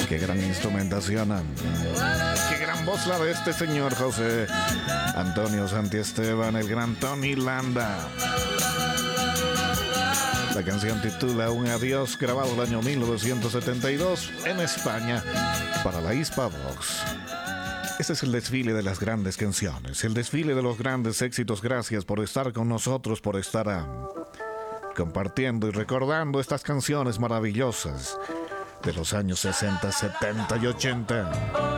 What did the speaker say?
Qué gran instrumentación. Qué gran voz la de este señor José Antonio Santiesteban, el gran Tony Landa. La canción titula Un Adiós, grabado el año 1972 en España para la Hispavox. Este es el desfile de las grandes canciones, el desfile de los grandes éxitos. Gracias por estar con nosotros, por estar compartiendo y recordando estas canciones maravillosas de los años 60, 70 y 80.